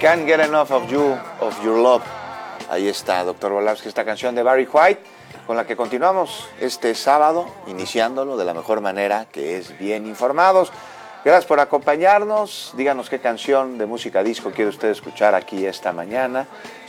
Can't Get Enough of You, of Your Love. Ahí está, doctor Volavsky, esta canción de Barry White, con la que continuamos este sábado, iniciándolo de la mejor manera, que es bien informados. Gracias por acompañarnos. Díganos qué canción de música disco quiere usted escuchar aquí esta mañana.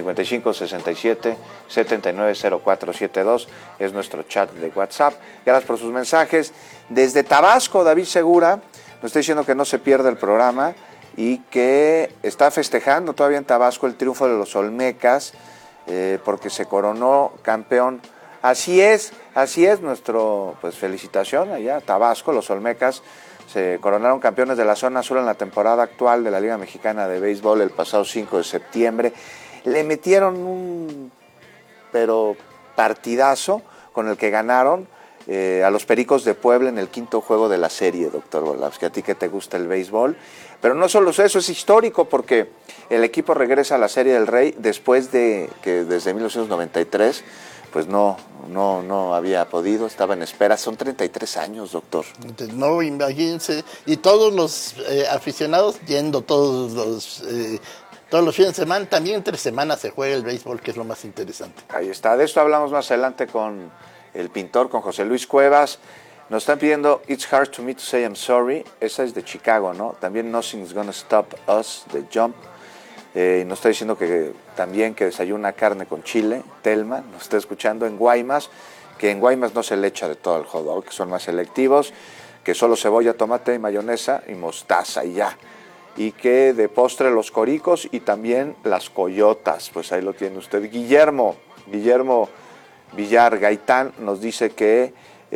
5567-790472 es nuestro chat de WhatsApp. Gracias por sus mensajes. Desde Tabasco, David Segura nos está diciendo que no se pierde el programa y que está festejando todavía en Tabasco el triunfo de los Olmecas, porque se coronó campeón. Así es nuestro, pues, felicitación allá, Tabasco, los Olmecas se coronaron campeones de la zona sur en la temporada actual de la Liga Mexicana de Béisbol el pasado 5 de septiembre. Le metieron un partidazo con el que ganaron a los Pericos de Puebla en el quinto juego de la serie, doctor Volavsky, a ti que te gusta el béisbol. Pero no solo eso, es histórico porque el equipo regresa a la Serie del Rey después de que desde 1993 pues no había podido, estaba en espera. Son 33 años, doctor. No, imagínense, y todos los aficionados yendo todos los fines de semana, también entre semanas se juega el béisbol, que es lo más interesante. Ahí está, de esto hablamos más adelante con el pintor, con José Luis Cuevas. Nos están pidiendo It's Hard to Me to Say I'm Sorry, esa es de Chicago, ¿no? También Nothing's Gonna Stop Us, de Jump. Nos está diciendo que también que desayuna carne con chile, Telma, nos está escuchando en Guaymas, que en Guaymas no se le echa de todo el hot dog, que son más selectivos, que solo cebolla, tomate y mayonesa y mostaza y ya. Y que de postre los coricos y también las coyotas, pues ahí lo tiene usted. Guillermo Villar Gaitán nos dice que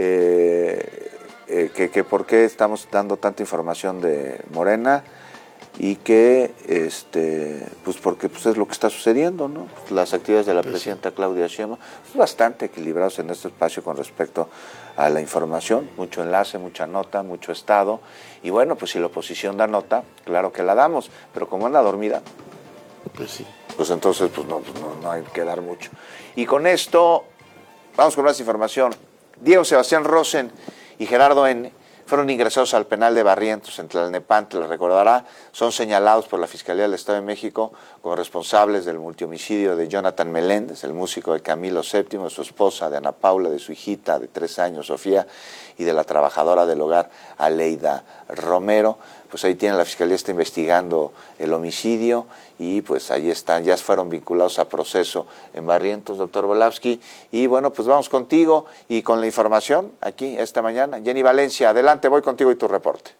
por qué estamos dando tanta información de Morena y que pues porque pues es lo que está sucediendo, ¿no? Las actividades de la presidenta Claudia Sheinbaum son bastante equilibrados en este espacio con respecto a la información, mucho enlace, mucha nota, mucho estado, y bueno, pues si la oposición da nota, claro que la damos, pero como anda dormida, pues sí, pues entonces pues no hay que dar mucho. Y con esto vamos con más información. Diego Sebastián Rosen y Gerardo N. fueron ingresados al penal de Barrientos en Tlalnepantla, les recordará, son señalados por la Fiscalía del Estado de México como responsables del multihomicidio de Jonathan Meléndez, el músico de Camilo VII, de su esposa, de Ana Paula, de su hijita de 3 años, Sofía, y de la trabajadora del hogar, Aleida Romero. Pues ahí tiene, la Fiscalía está investigando el homicidio y pues ahí están, ya fueron vinculados a proceso en Barrientos, doctor Volavsky. Y bueno, pues vamos contigo y con la información aquí esta mañana. Jenny Valencia, adelante, voy contigo y tu reporte.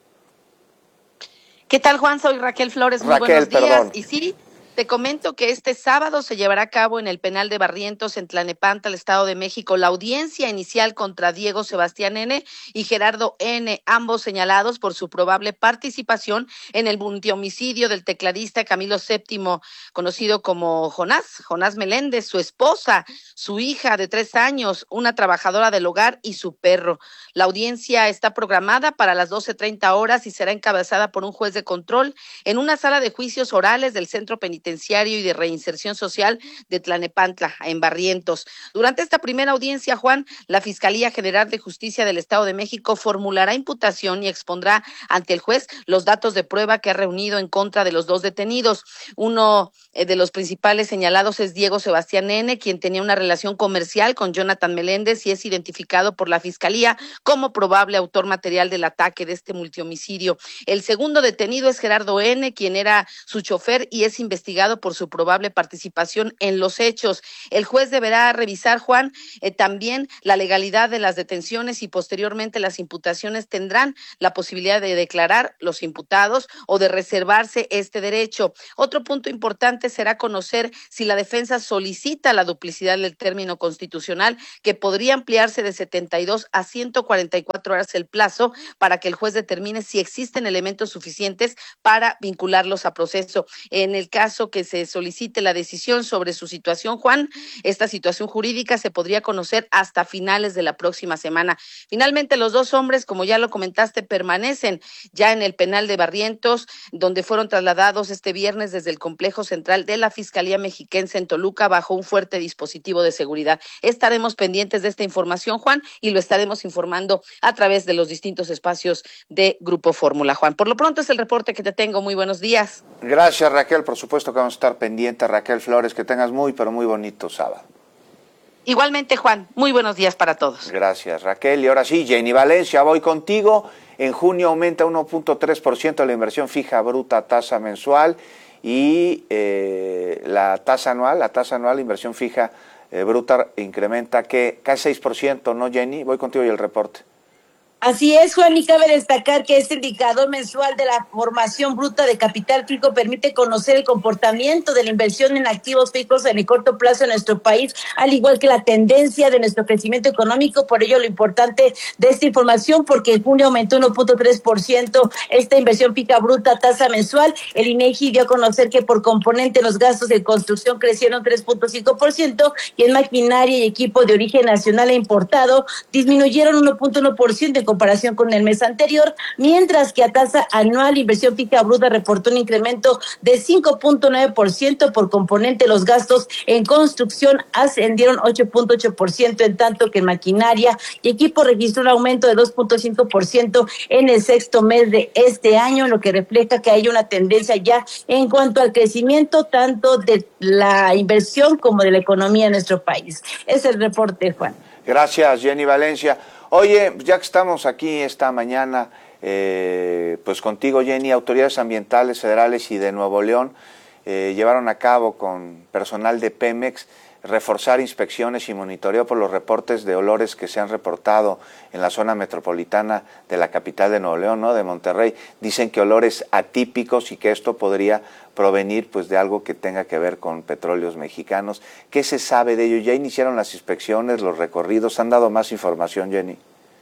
¿Qué tal, Juan? Soy Raquel Flores, muy buenos días. Perdón. Y sí, te comento que este sábado se llevará a cabo en el penal de Barrientos en Tlalnepantla, el Estado de México, la audiencia inicial contra Diego Sebastián N. y Gerardo N., ambos señalados por su probable participación en el multihomicidio del tecladista Camilo VII, conocido como Jonás Meléndez, su esposa, su hija de 3 años, una trabajadora del hogar y su perro. La audiencia está programada para las 12:30 horas y será encabezada por un juez de control en una sala de juicios orales del Centro Penitenciario y de Reinserción Social de Tlalnepantla, en Barrientos. Durante esta primera audiencia, Juan, la Fiscalía General de Justicia del Estado de México formulará imputación y expondrá ante el juez los datos de prueba que ha reunido en contra de los 2 detenidos. Uno de los principales señalados es Diego Sebastián N., quien tenía una relación comercial con Jonathan Meléndez y es identificado por la Fiscalía como probable autor material del ataque de este multihomicidio. El segundo detenido es Gerardo N., quien era su chofer y es investigado por su probable participación en los hechos. El juez deberá revisar, Juan, también la legalidad de las detenciones y posteriormente las imputaciones tendrán la posibilidad de declarar los imputados o de reservarse este derecho. Otro punto importante será conocer si la defensa solicita la duplicidad del término constitucional, que podría ampliarse de 72 a 144 horas el plazo para que el juez determine si existen elementos suficientes para vincularlos a proceso. En el caso que se solicite la decisión sobre su situación, Juan, esta situación jurídica se podría conocer hasta finales de la próxima semana. Finalmente, los 2 hombres, como ya lo comentaste, permanecen ya en el penal de Barrientos, donde fueron trasladados este viernes desde el complejo central de la Fiscalía Mexiquense en Toluca bajo un fuerte dispositivo de seguridad. Estaremos pendientes de esta información, Juan, y lo estaremos informando a través de los distintos espacios de Grupo Fórmula, Juan. Por lo pronto es el reporte que te tengo. Muy buenos días. Gracias, Raquel, por supuesto. supuesto que vamos a estar pendientes. Raquel Flores, que tengas muy, pero muy bonito sábado. Igualmente, Juan, muy buenos días para todos. Gracias, Raquel. Y ahora sí, Jenny Valencia, voy contigo. En junio aumenta 1.3% la inversión fija bruta tasa mensual y la tasa anual, inversión fija bruta incrementa que casi 6%, ¿no, Jenny? Voy contigo y el reporte. Así es, Juan, y cabe destacar que este indicador mensual de la formación bruta de capital fijo permite conocer el comportamiento de la inversión en activos fijos en el corto plazo en nuestro país, al igual que la tendencia de nuestro crecimiento económico. Por ello, lo importante de esta información, porque en junio aumentó 1.3% esta inversión fija bruta tasa mensual. El INEGI dio a conocer que por componente los gastos de construcción crecieron 3.5% y en maquinaria y equipo de origen nacional e importado disminuyeron 1.1% en comparación con el mes anterior, mientras que a tasa anual inversión fija bruta reportó un incremento de 5.9%. Por componente los gastos en construcción ascendieron 8.8%, en tanto que en maquinaria y equipo registró un aumento de 2.5% en el sexto mes de este año, lo que refleja que hay una tendencia ya en cuanto al crecimiento tanto de la inversión como de la economía en nuestro país. Es el reporte, Juan. Gracias, Jenny Valencia. Oye, ya que estamos aquí esta mañana, pues contigo, Jenny, autoridades ambientales federales y de Nuevo León llevaron a cabo con personal de Pemex reforzar inspecciones y monitoreo por los reportes de olores que se han reportado en la zona metropolitana de la capital de Nuevo León, ¿no?, de Monterrey. Dicen que olores atípicos y que esto podría provenir pues de algo que tenga que ver con petróleos mexicanos. ¿Qué se sabe de ello? ¿Ya iniciaron las inspecciones, los recorridos? ¿Han dado más información, Jenny?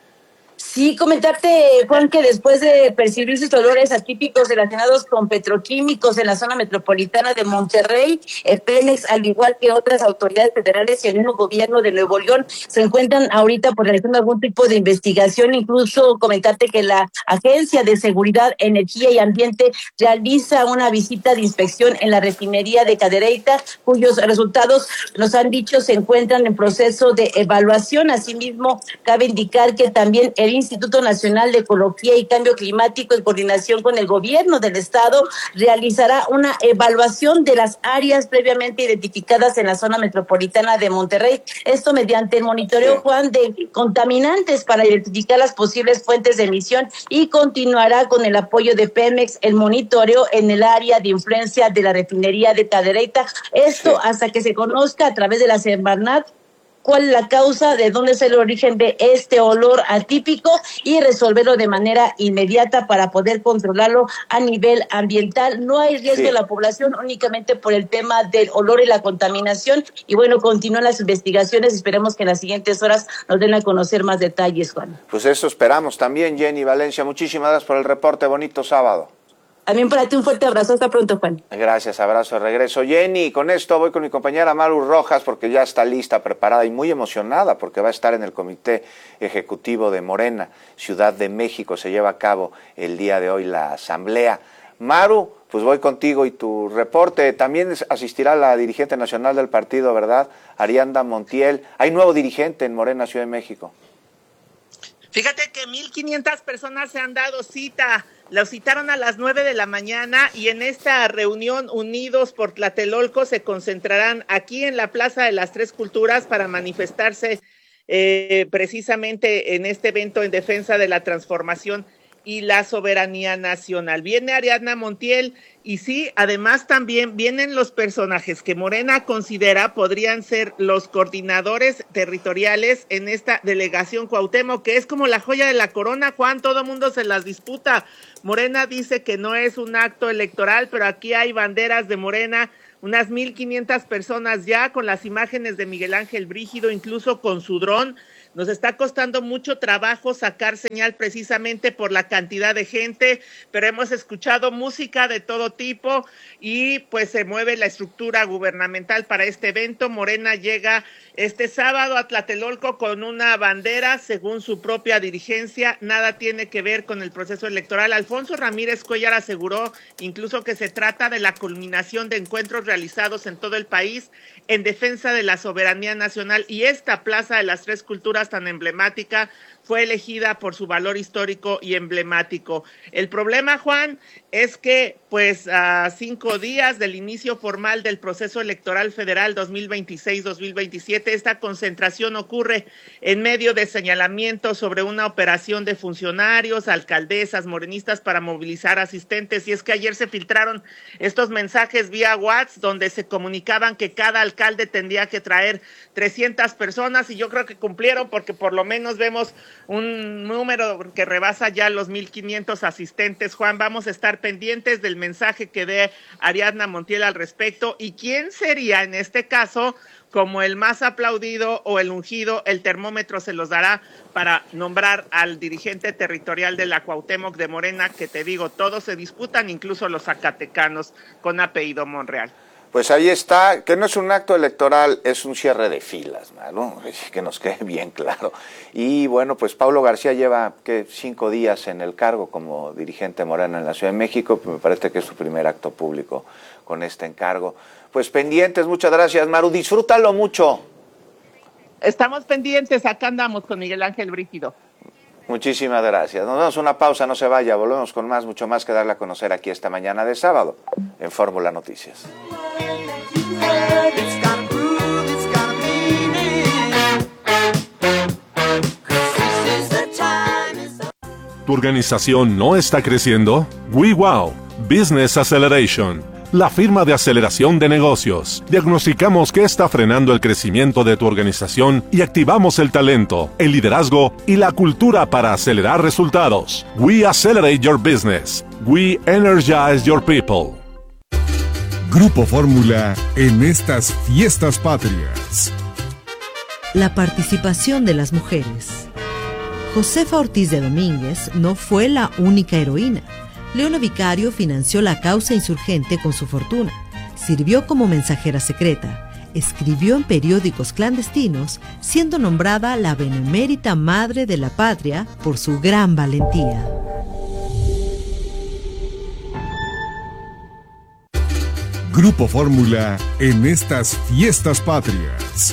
Sí, comentarte, Juan, que después de percibir sus olores atípicos relacionados con petroquímicos en la zona metropolitana de Monterrey, Pemex, al igual que otras autoridades federales y el mismo gobierno de Nuevo León, se encuentran ahorita por realizando algún tipo de investigación. Incluso comentarte que la Agencia de Seguridad, Energía y Ambiente realiza una visita de inspección en la refinería de Cadereyta, cuyos resultados, nos han dicho, se encuentran en proceso de evaluación. Asimismo, cabe indicar que también el Instituto Nacional de Ecología y Cambio Climático, en coordinación con el gobierno del estado, realizará una evaluación de las áreas previamente identificadas en la zona metropolitana de Monterrey. Esto mediante el monitoreo, Juan, de contaminantes para identificar las posibles fuentes de emisión, y continuará con el apoyo de Pemex el monitoreo en el área de influencia de la refinería de Cadereyta. Esto hasta que se conozca a través de la Semarnat cuál es la causa, de dónde es el origen de este olor atípico, y resolverlo de manera inmediata para poder controlarlo a nivel ambiental. No hay riesgo de la población únicamente por el tema del olor y la contaminación. Y bueno, continúan las investigaciones. Esperemos que en las siguientes horas nos den a conocer más detalles, Juan. Pues eso esperamos también, Jenny Valencia. Muchísimas gracias por el reporte. Bonito sábado. También para ti un fuerte abrazo. Hasta pronto, Juan. Gracias, abrazo de regreso. Jenny, con esto voy con mi compañera Maru Rojas, porque ya está lista, preparada y muy emocionada, porque va a estar en el Comité Ejecutivo de Morena, Ciudad de México. Se lleva a cabo el día de hoy la asamblea. Maru, pues voy contigo y tu reporte. También asistirá la dirigente nacional del partido, ¿verdad?, Ariadna Montiel. Hay nuevo dirigente en Morena, Ciudad de México. Fíjate que 1,500 personas se han dado cita. Los citaron a las 9 de la mañana y en esta reunión Unidos por Tlatelolco se concentrarán aquí en la Plaza de las Tres Culturas para manifestarse precisamente en este evento en defensa de la transformación y la soberanía nacional. Viene Ariadna Montiel y sí, además también vienen los personajes que Morena considera podrían ser los coordinadores territoriales en esta delegación Cuauhtémoc, que es como la joya de la corona, Juan, todo mundo se las disputa. Morena dice que no es un acto electoral, pero aquí hay banderas de Morena, unas 1,500 personas ya con las imágenes de Miguel Ángel Brígido, incluso con su dron. Nos está costando mucho trabajo sacar señal precisamente por la cantidad de gente, pero hemos escuchado música de todo tipo y pues se mueve la estructura gubernamental para este evento. Morena llega este sábado a Tlatelolco con una bandera, según su propia dirigencia, nada tiene que ver con el proceso electoral. Alfonso Ramírez Cuellar aseguró incluso que se trata de la culminación de encuentros realizados en todo el país en defensa de la soberanía nacional, y esta Plaza de las Tres Culturas tan emblemática fue elegida por su valor histórico y emblemático. El problema, Juan, es que pues a 5 días del inicio formal del proceso electoral federal 2026-2027, esta concentración ocurre en medio de señalamientos sobre una operación de funcionarios, alcaldesas, morenistas para movilizar asistentes. Y es que ayer se filtraron estos mensajes vía WhatsApp donde se comunicaban que cada alcalde tendría que traer 300 personas, y yo creo que cumplieron, porque por lo menos vemos un número que rebasa ya los 1,500 asistentes. Juan, vamos a estar pendientes del mensaje que dé Ariadna Montiel al respecto, y quién sería en este caso como el más aplaudido o el ungido. El termómetro se los dará para nombrar al dirigente territorial de la Cuauhtémoc de Morena, que te digo, todos se disputan, incluso los zacatecanos con apellido Monreal. Pues ahí está, que no es un acto electoral, es un cierre de filas, ¿no? Que nos quede bien claro. Y bueno, pues Paulo García lleva 5 días en el cargo como dirigente Morena en la Ciudad de México. Me parece que es su primer acto público con este encargo. Pues pendientes, muchas gracias, Maru, disfrútalo mucho. Estamos pendientes, acá andamos con Miguel Ángel Brígido. Muchísimas gracias. Nos damos una pausa, no se vaya, volvemos con mucho más que darle a conocer aquí esta mañana de sábado en Fórmula Noticias. ¿Tu organización no está creciendo? WeWow Business Acceleration, la firma de aceleración de negocios. Diagnosticamos qué está frenando el crecimiento de tu organización y activamos el talento, el liderazgo y la cultura para acelerar resultados. We accelerate your business. We energize your people. Grupo Fórmula en estas fiestas patrias. La participación de las mujeres. Josefa Ortiz de Domínguez no fue la única heroína. Leona Vicario financió la causa insurgente con su fortuna, sirvió como mensajera secreta, escribió en periódicos clandestinos, siendo nombrada la benemérita madre de la patria por su gran valentía. Grupo Fórmula en estas fiestas patrias.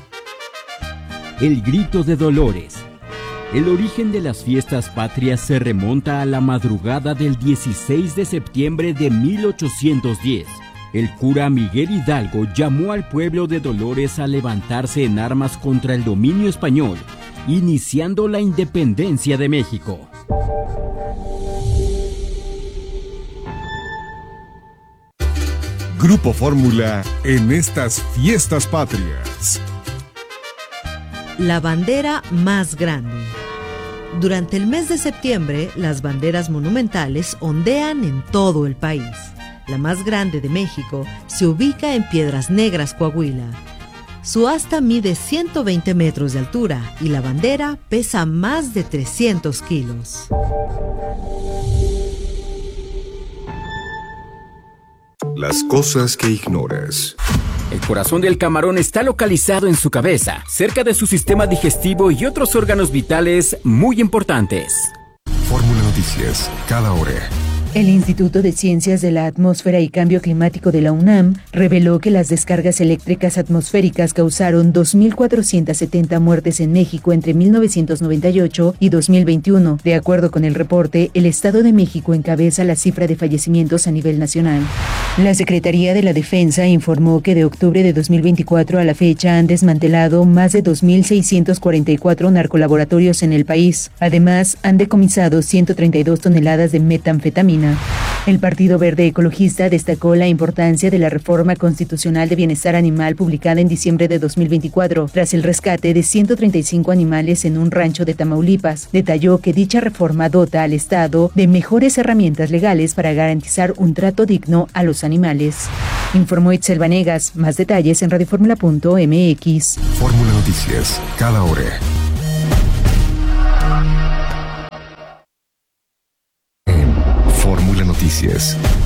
El grito de Dolores. El origen de las fiestas patrias se remonta a la madrugada del 16 de septiembre de 1810. El cura Miguel Hidalgo llamó al pueblo de Dolores a levantarse en armas contra el dominio español, iniciando la independencia de México. Grupo Fórmula en estas fiestas patrias. La bandera más grande. Durante el mes de septiembre, las banderas monumentales ondean en todo el país. La más grande de México se ubica en Piedras Negras, Coahuila. Su asta mide 120 metros de altura y la bandera pesa más de 300 kilos. Las cosas que ignoras. El corazón del camarón está localizado en su cabeza, cerca de su sistema digestivo y otros órganos vitales muy importantes. Fórmula Noticias, cada hora. El Instituto de Ciencias de la Atmósfera y Cambio Climático de la UNAM reveló que las descargas eléctricas atmosféricas causaron 2.470 muertes en México entre 1998 y 2021. De acuerdo con el reporte, el Estado de México encabeza la cifra de fallecimientos a nivel nacional. La Secretaría de la Defensa informó que de octubre de 2024 a la fecha han desmantelado más de 2.644 narcolaboratorios en el país. Además, han decomisado 132 toneladas de metanfetamina. El Partido Verde Ecologista destacó la importancia de la reforma constitucional de bienestar animal publicada en diciembre de 2024, tras el rescate de 135 animales en un rancho de Tamaulipas. Detalló que dicha reforma dota al Estado de mejores herramientas legales para garantizar un trato digno a los animales. Informó Itzel Vanegas. Más detalles en radioformula.mx. Fórmula Noticias, cada hora. Fórmula Noticias.